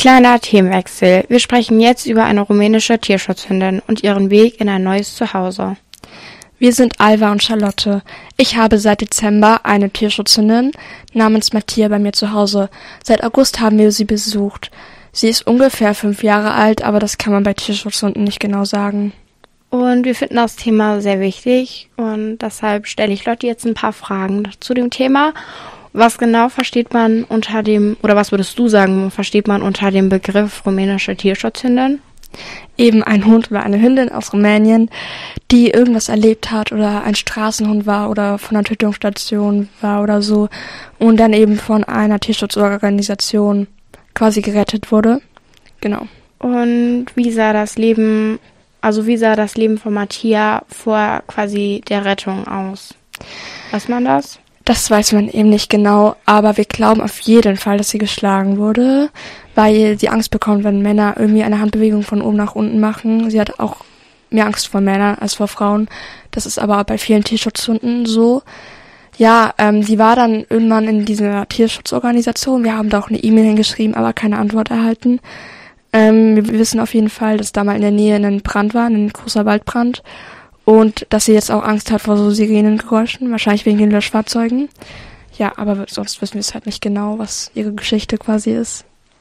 Kleiner Themenwechsel. Wir sprechen jetzt über eine rumänische Tierschutzhündin und ihren Weg in ein neues Zuhause. Wir sind Alva und Charlotte. Ich habe seit Dezember eine Tierschutzhündin namens Mattia bei mir zu Hause. Seit August haben wir sie besucht. Sie ist ungefähr 5 Jahre alt, aber das kann man bei Tierschutzhunden nicht genau sagen. Und wir finden das Thema sehr wichtig und deshalb stelle ich Lotti jetzt ein paar Fragen zu dem Thema. Was genau versteht man unter dem, oder was würdest du sagen, versteht man unter dem Begriff rumänische Tierschutzhündin? Eben ein Hund oder eine Hündin aus Rumänien, die irgendwas erlebt hat oder ein Straßenhund war oder von einer Tötungsstation war oder so und dann eben von einer Tierschutzorganisation quasi gerettet wurde. Genau. Und wie sah das Leben von Mattia vor quasi der Rettung aus? Weiß man das? Das weiß man eben nicht genau, aber wir glauben auf jeden Fall, dass sie geschlagen wurde, weil sie Angst bekommt, wenn Männer irgendwie eine Handbewegung von oben nach unten machen. Sie hat auch mehr Angst vor Männern als vor Frauen. Das ist aber bei vielen Tierschutzhunden so. Ja, sie war dann irgendwann in dieser Tierschutzorganisation. Wir haben da auch eine E-Mail hingeschrieben, aber keine Antwort erhalten. Wir wissen auf jeden Fall, dass da mal in der Nähe ein Brand war, ein großer Waldbrand. Und dass sie jetzt auch Angst hat vor so Sirenengeräuschen, wahrscheinlich wegen den Löschfahrzeugen. Ja, aber sonst wissen wir es halt nicht genau, was ihre Geschichte quasi ist.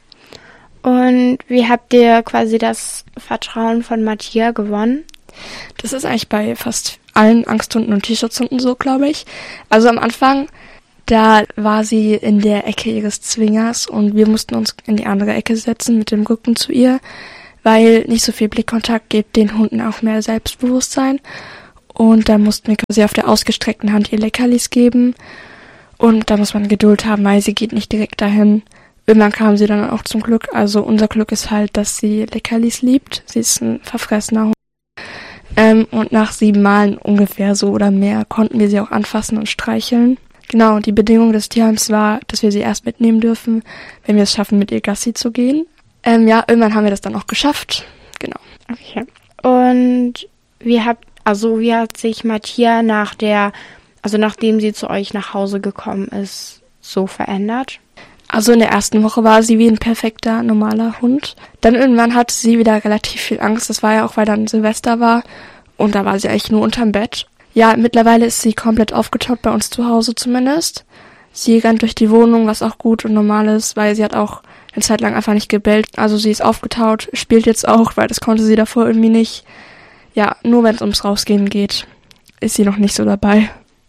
Und wie habt ihr quasi das Vertrauen von Mattia gewonnen? Das ist eigentlich bei fast allen Angsthunden und Tierschutzhunden so, glaube ich. Also am Anfang, da war sie in der Ecke ihres Zwingers und wir mussten uns in die andere Ecke setzen mit dem Rücken zu ihr, weil nicht so viel Blickkontakt gibt den Hunden auch mehr Selbstbewusstsein. Und da mussten wir quasi auf der ausgestreckten Hand ihr Leckerlis geben. Und da muss man Geduld haben, weil sie geht nicht direkt dahin. Irgendwann kam sie dann auch zum Glück. Also unser Glück ist halt, dass sie Leckerlis liebt. Sie ist ein verfressener Hund. Und nach 7 Malen ungefähr so oder mehr konnten wir sie auch anfassen und streicheln. Genau, die Bedingung des Tierheims war, dass wir sie erst mitnehmen dürfen, wenn wir es schaffen, mit ihr Gassi zu gehen. Ja, irgendwann haben wir das dann auch geschafft. Genau. Okay. Und wie hat sich Mattia nachdem sie zu euch nach Hause gekommen ist, so verändert? Also in der ersten Woche war sie wie ein perfekter, normaler Hund. Dann irgendwann hatte sie wieder relativ viel Angst. Das war ja auch, weil dann Silvester war. Und da war sie eigentlich nur unterm Bett. Ja, mittlerweile ist sie komplett aufgetaut, bei uns zu Hause zumindest. Sie rennt durch die Wohnung, was auch gut und normal ist, weil sie hat auch eine Zeit lang einfach nicht gebellt. Also sie ist aufgetaut, spielt jetzt auch, weil das konnte sie davor irgendwie nicht. Ja, nur wenn es ums Rausgehen geht, ist sie noch nicht so dabei.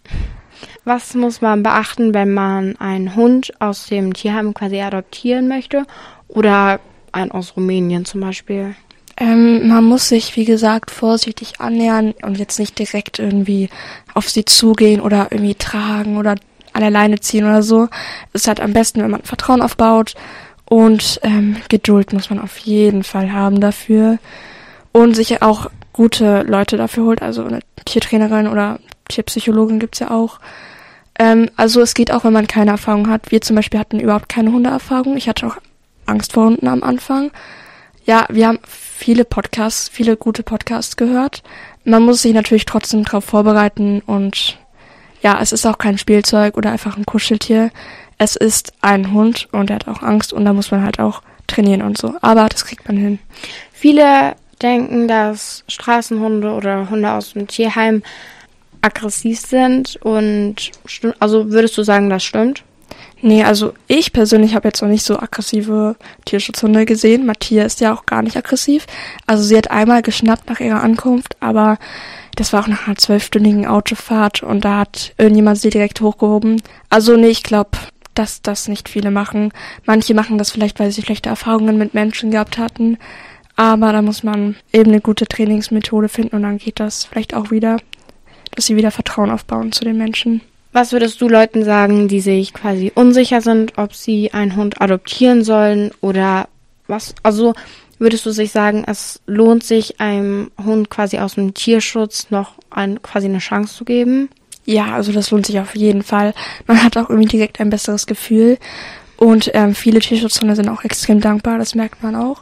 Was muss man beachten, wenn man einen Hund aus dem Tierheim quasi adoptieren möchte? Oder einen aus Rumänien zum Beispiel? Man muss sich, wie gesagt, vorsichtig annähern und jetzt nicht direkt irgendwie auf sie zugehen oder irgendwie tragen oder an der Leine ziehen oder so. Es ist halt am besten, wenn man Vertrauen aufbaut. Und Geduld muss man auf jeden Fall haben dafür. Und sich auch gute Leute dafür holt. Also eine Tiertrainerin oder Tierpsychologin gibt's ja auch. Also es geht auch, wenn man keine Erfahrung hat. Wir zum Beispiel hatten überhaupt keine Hundeerfahrung. Ich hatte auch Angst vor Hunden am Anfang. Ja, wir haben viele gute Podcasts gehört. Man muss sich natürlich trotzdem darauf vorbereiten. Und ja, es ist auch kein Spielzeug oder einfach ein Kuscheltier. Es ist ein Hund und er hat auch Angst und da muss man halt auch trainieren und so. Aber das kriegt man hin. Viele denken, dass Straßenhunde oder Hunde aus dem Tierheim aggressiv sind und also würdest du sagen, das stimmt? Nee, also ich persönlich habe jetzt noch nicht so aggressive Tierschutzhunde gesehen. Mattia ist ja auch gar nicht aggressiv. Also sie hat einmal geschnappt nach ihrer Ankunft, aber das war auch nach einer 12-stündigen Autofahrt und da hat irgendjemand sie direkt hochgehoben. Also nee, ich glaube, dass das nicht viele machen. Manche machen das vielleicht, weil sie schlechte Erfahrungen mit Menschen gehabt hatten. Aber da muss man eben eine gute Trainingsmethode finden und dann geht das vielleicht auch wieder, dass sie wieder Vertrauen aufbauen zu den Menschen. Was würdest du Leuten sagen, die sich quasi unsicher sind, ob sie einen Hund adoptieren sollen oder was? Also würdest du sich sagen, es lohnt sich, einem Hund quasi aus dem Tierschutz noch quasi eine Chance zu geben? Ja, also das lohnt sich auf jeden Fall. Man hat auch irgendwie direkt ein besseres Gefühl. Und viele Tierschutzhunde sind auch extrem dankbar, das merkt man auch.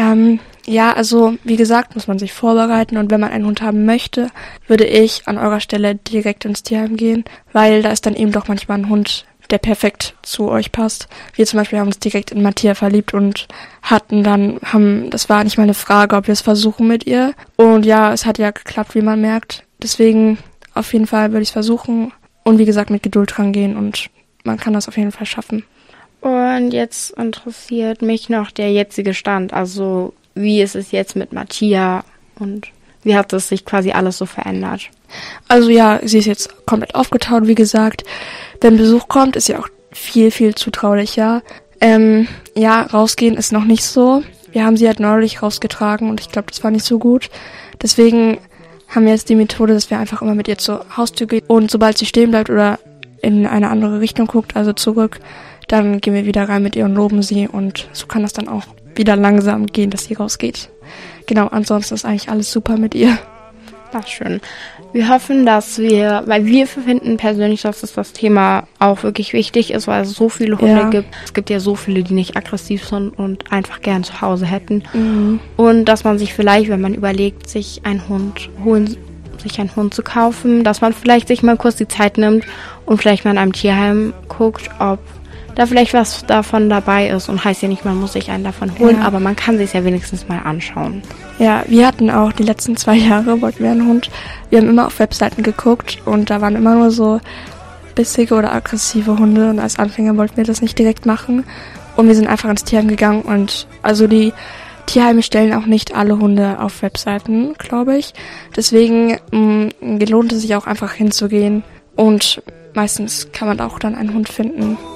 Ja, also wie gesagt, muss man sich vorbereiten und wenn man einen Hund haben möchte, würde ich an eurer Stelle direkt ins Tierheim gehen, weil da ist dann eben doch manchmal ein Hund der perfekt zu euch passt. Wir zum Beispiel haben uns direkt in Mattia verliebt und das war nicht mal eine Frage, ob wir es versuchen mit ihr. Und ja, es hat ja geklappt, wie man merkt. Deswegen auf jeden Fall würde ich es versuchen und wie gesagt mit Geduld rangehen und man kann das auf jeden Fall schaffen. Und jetzt interessiert mich noch der jetzige Stand. Also wie ist es jetzt mit Mattia und wie hat es sich quasi alles so verändert? Also ja, sie ist jetzt komplett aufgetaut, wie gesagt. Wenn Besuch kommt, ist sie auch viel, viel zutraulicher. Ja, rausgehen ist noch nicht so. Wir haben sie halt neulich rausgetragen und ich glaube, das war nicht so gut. Deswegen haben wir jetzt die Methode, dass wir einfach immer mit ihr zur Haustür gehen und sobald sie stehen bleibt oder in eine andere Richtung guckt, also zurück, dann gehen wir wieder rein mit ihr und loben sie und so kann das dann auch wieder langsam gehen, dass sie rausgeht. Genau, ansonsten ist eigentlich alles super mit ihr. Ach, schön. Wir hoffen, weil wir finden persönlich, dass das Thema auch wirklich wichtig ist, weil es so viele Hunde gibt. Es gibt ja so viele, die nicht aggressiv sind und einfach gern zu Hause hätten. Mhm. Und dass man sich vielleicht, wenn man überlegt, sich einen Hund zu kaufen, dass man vielleicht sich mal kurz die Zeit nimmt und vielleicht mal in einem Tierheim guckt, ob da vielleicht was davon dabei ist. Und heißt ja nicht, man muss sich einen davon holen, aber man kann sich ja wenigstens mal anschauen. Ja, wir hatten auch die letzten 2 Jahre, wollten wir einen Hund. Wir haben immer auf Webseiten geguckt und da waren immer nur so bissige oder aggressive Hunde und als Anfänger wollten wir das nicht direkt machen und wir sind einfach ins Tierheim gegangen und also die Tierheime stellen auch nicht alle Hunde auf Webseiten, glaube ich. Deswegen lohnt es sich auch einfach hinzugehen und meistens kann man auch dann einen Hund finden.